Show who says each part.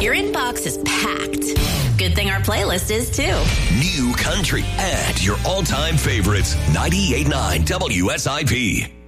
Speaker 1: Your inbox is packed. Good thing our playlist is too.
Speaker 2: New country and your all-time favorites. 98.9 WSIP.